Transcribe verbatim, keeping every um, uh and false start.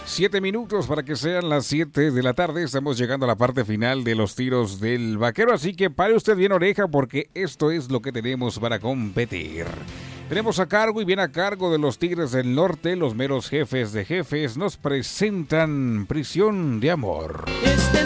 Siete minutos para que sean las siete de la tarde. Estamos llegando a la parte final de los tiros del vaquero, así que pare usted bien oreja porque esto es lo que tenemos para competir. Tenemos a cargo y bien a cargo de los Tigres del Norte, los meros jefes de jefes nos presentan Prisión de Amor. Este